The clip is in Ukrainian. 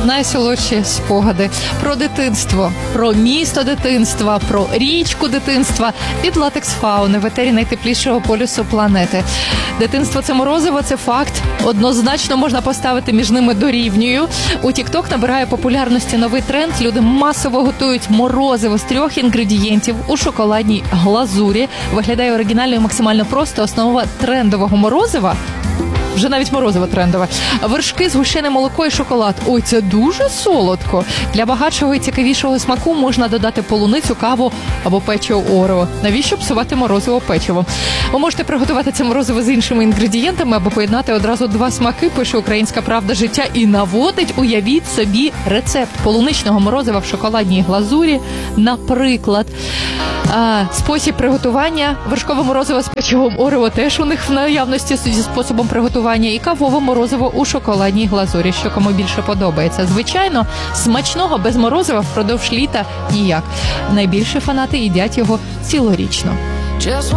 найсолодші спогади про дитинство, про місто дитинства, про річку дитинства від латекс-фауни в етері найтеплішого полюсу планети. Дитинство – це морозиво, це факт. Однозначно можна поставити між ними дорівнюю. У TikTok набирає популярності новий тренд. Люди масово готують морозиво з 3 інгредієнтів у шоколадній глазурі. Виглядає оригінально і максимально просто. Основа трендового морозива – вже навіть морозиво трендове. Вершки, згущене молоко і шоколад. Ой, це дуже солодко. Для багатшого і цікавішого смаку можна додати полуницю, каву або печиво Орео. Навіщо псувати морозиво печиво? Ви можете приготувати це морозиво з іншими інгредієнтами або поєднати одразу 2 смаки, пише Українська правда життя, і наводить, уявіть собі, рецепт полуничного морозива в шоколадній глазурі. Наприклад, спосіб приготування. Вершкове морозиво з печивом Орео теж у них в наявності зі способом приготування. І кавове морозиво у шоколадній глазурі, що кому більше подобається. Звичайно, смачного без морозива впродовж літа ніяк. Найбільші фанати їдять його цілорічно.